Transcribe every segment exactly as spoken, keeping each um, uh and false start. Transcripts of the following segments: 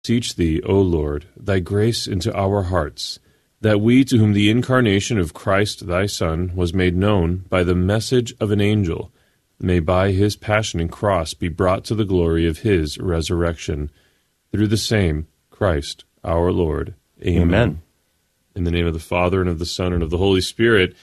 Beseech thee, O Lord, thy grace into our hearts, that we, to whom the incarnation of Christ thy Son was made known by the message of an angel, may by his passion and cross be brought to the glory of his resurrection. Through the same Christ our Lord. Amen. Amen. In the name of the Father, and of the Son, and of the Holy Spirit.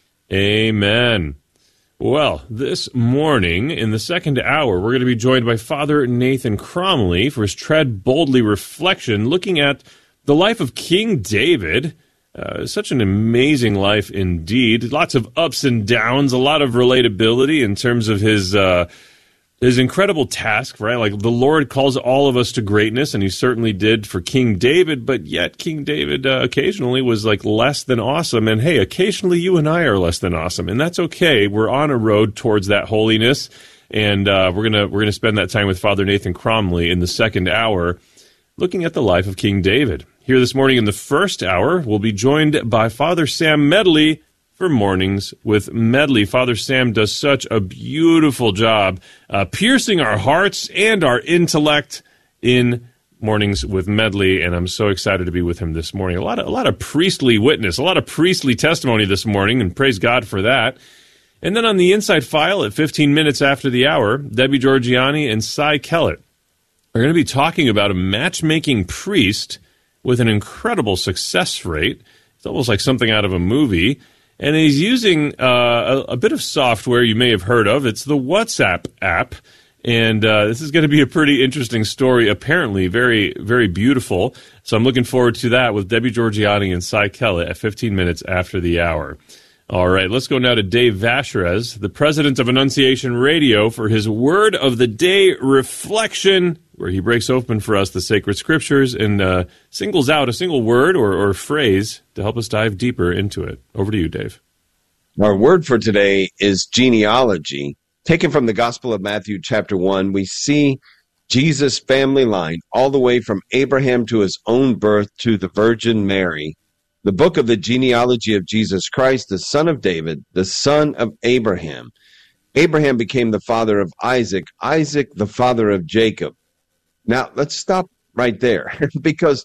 Amen. Well, this morning, in the second hour, we're going to be joined by Father Nathan Cromly for his Tread Boldly reflection, looking at the life of King David. Uh, such an amazing life indeed. Lots of ups and downs, a lot of relatability in terms of his uh, his incredible task, right? Like, the Lord calls all of us to greatness, and he certainly did for King David, but yet King David uh, occasionally was like less than awesome. And hey, occasionally you and I are less than awesome, and that's okay. We're on a road towards that holiness, and uh, we're gonna we're gonna spend that time with Father Nathan Cromly in the second hour, looking at the life of King David. Here this morning in the first hour, we'll be joined by Father Sam Medley for Mornings with Medley. Father Sam does such a beautiful job uh, piercing our hearts and our intellect in Mornings with Medley, and I'm so excited to be with him this morning. A lot of, a lot of priestly witness, a lot of priestly testimony this morning, and praise God for that. And then on the Inside File at fifteen minutes after the hour, Debbie Georgiani and Cy Kellett are going to be talking about a matchmaking priest with an incredible success rate. It's almost like something out of a movie. And he's using uh, a, a bit of software you may have heard of. It's the WhatsApp app. And uh, this is going to be a pretty interesting story, apparently very, very beautiful. So I'm looking forward to that with Debbie Georgiani and Cy Kellett at fifteen minutes after the hour. All right, let's go now to Dave Vacherez, the president of Annunciation Radio, for his Word of the Day reflection, where he breaks open for us the sacred scriptures and uh, singles out a single word or, or phrase to help us dive deeper into it. Over to you, Dave. Our word for today is genealogy. Taken from the Gospel of Matthew, chapter one, we see Jesus' family line all the way from Abraham to his own birth to the Virgin Mary. The book of the genealogy of Jesus Christ, the son of David, the son of Abraham. Abraham became the father of Isaac, Isaac the father of Jacob. Now, let's stop right there, because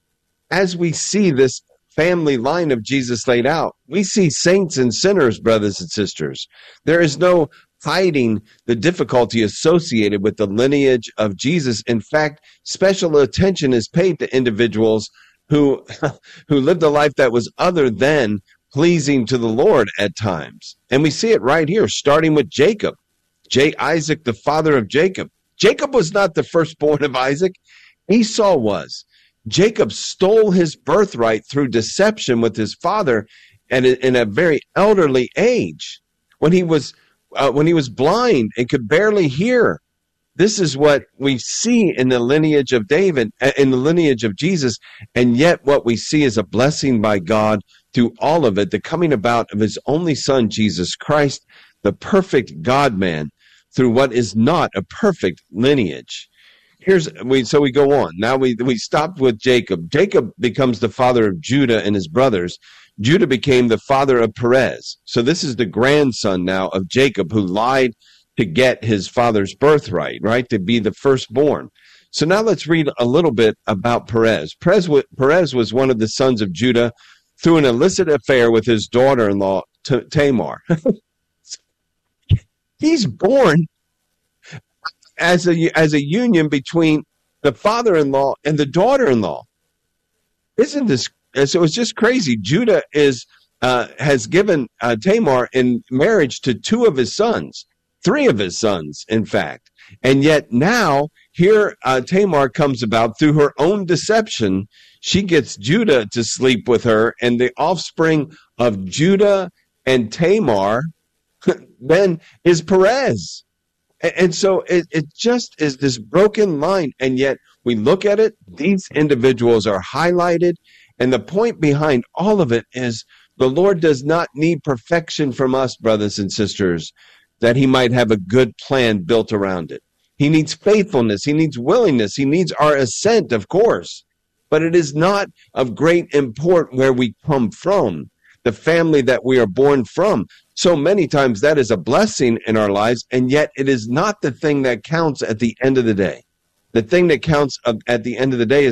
as we see this family line of Jesus laid out, we see saints and sinners, brothers and sisters. There is no hiding the difficulty associated with the lineage of Jesus. In fact, special attention is paid to individuals who who lived a life that was other than pleasing to the Lord at times. And we see it right here, starting with Jacob. J- Isaac, the father of Jacob. Jacob was not the firstborn of Isaac. Esau was. Jacob stole his birthright through deception with his father and in a very elderly age, when he was uh, when he was blind and could barely hear. This is what we see in the lineage of David, in the lineage of Jesus, and yet what we see is a blessing by God through all of it, the coming about of his only son, Jesus Christ, the perfect God-man, through what is not a perfect lineage. Here's we so we go on. Now we we stopped with Jacob. Jacob becomes the father of Judah and his brothers. Judah became the father of Perez. So this is the grandson now of Jacob, who lied to get his father's birthright, right, to be the firstborn. So now let's read a little bit about Perez. Perez, Perez was one of the sons of Judah through an illicit affair with his daughter-in-law, T- Tamar. He's born as a, as a union between the father-in-law and the daughter-in-law. Isn't this, so it's just crazy. Judah is uh, has given uh, Tamar in marriage to two of his sons. Three of his sons, in fact. And yet now, here uh, Tamar comes about through her own deception. She gets Judah to sleep with her, and the offspring of Judah and Tamar then is Perez. And, and so it, it just is this broken line. And yet we look at it, these individuals are highlighted. And the point behind all of it is the Lord does not need perfection from us, brothers and sisters, that he might have a good plan built around it. He needs faithfulness. He needs willingness. He needs our assent, of course. But it is not of great import where we come from, the family that we are born from. So many times that is a blessing in our lives, and yet it is not the thing that counts at the end of the day. The thing that counts at the end of the day is